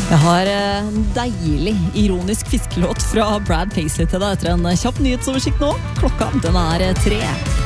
Jeg har en deilig, ironisk fiskelåt fra Brad Paisley til deg etter en kjapp nyhetsoversikt nå. Klokka, den er 3.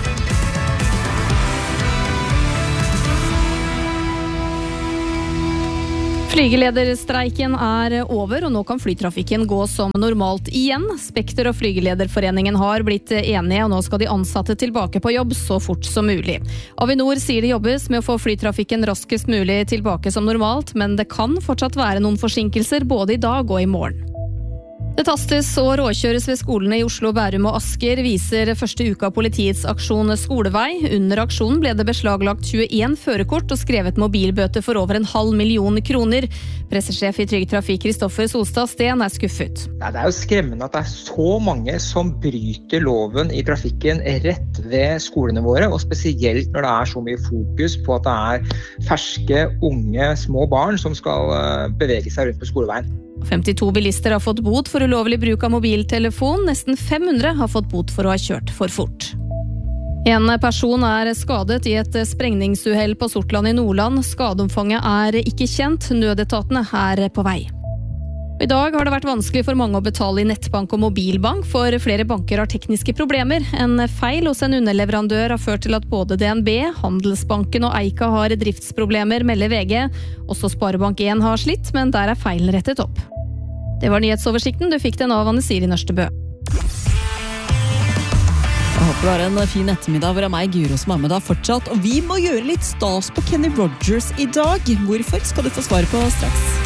Flygelederstreiken er over, og nå kan flytrafikken gå som normalt igjen. Spekter og Flygelederforeningen har blitt enige, og nå skal de ansatte tilbake på jobb så fort som mulig. Avinor sier det jobbes med å få flytrafikken raskest mulig tilbake som normalt, men det kan fortsatt være noen forsinkelser både i dag og i morgen. Det tastes og råkjøres ved skolene i Oslo, Bærum og Asker, viser første uka av politiets aksjon Skolevei. Under aksjonen ble det beslaglagt 21 førerkort og skrevet mobilbøter for over 500 000 kroner. Pressesjef i Trygg Trafikk Kristoffer Solstad Steen er skuffet. Det er jo skremmende at det er så mange som bryter loven i trafikken rett ved skolene våre, og spesielt når det er så mye fokus på at det er ferske, unge, små barn som skal bevege seg rundt på skoleveien. 52 bilister har fått bot for ulovlig bruk av mobiltelefon. Nesten 500 har fått bot for å ha kjørt for fort. En person er skadet i et sprengningsuhell på Sortland i Nordland. Skadeomfanget er ikke kjent. Nødetatene er på vei. I dag har det vært vanskelig for mange å betale i nettbank og mobilbank, for flere banker har tekniske problemer. En feil hos en underleverandør har ført til at både DNB, Handelsbanken og Eika har driftsproblemer, melder VG. Også Sparebank 1 har slitt, men der er feilen rettet opp. Det var nyhetsoversikten. Du fikk den av Anne Siri Nørstebø. Jeg håper du har en fin ettermiddag hvor meg, Guro, som er med deg fortsatt. Og vi må gjøre litt stas på Kenny Rogers i dag. Hvorfor skal du få svar på straks.